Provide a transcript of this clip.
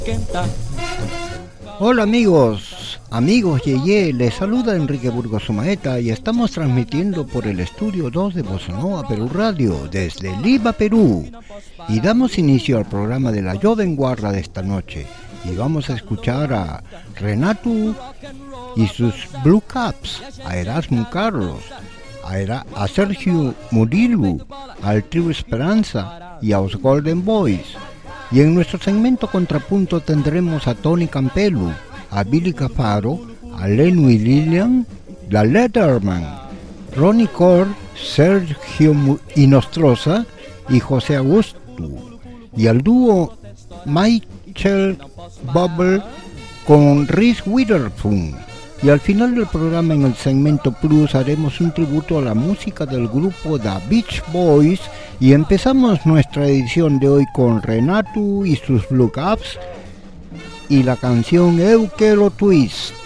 Hola amigos Yeye, les saluda Enrique Burgos Sumaeta y estamos transmitiendo por el estudio 2 de Bossa Nova Perú Radio desde Lima, Perú, y damos inicio al programa de la Joven Guarda de esta noche y vamos a escuchar a Renato y sus Blue Caps, a Erasmo Carlos, a Sergio Murillo, al Trio Esperanza y a los Golden Boys. Y en nuestro segmento Contrapunto tendremos a Tony Campelu, a Billy Cafaro, a Lenu y Lilian, la Letterman, Ronnie Cord, Sergio Inostroza y José Augusto, y al dúo Michael Bublé con Reese Witherspoon. Y al final del programa, en el segmento Plus, haremos un tributo a la música del grupo The Beach Boys y empezamos nuestra edición de hoy con Renato y sus Blue Caps y la canción Eu Quero Twist.